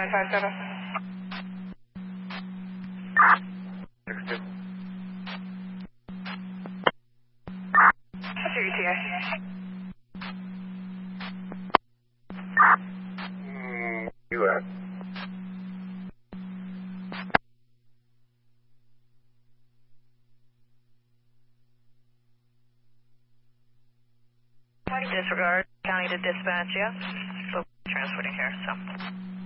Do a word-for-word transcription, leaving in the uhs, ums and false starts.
nine five seven. six two. What's your E T A? Mm, U S. Disregard, county to dispatch, yeah. So transferring here, so.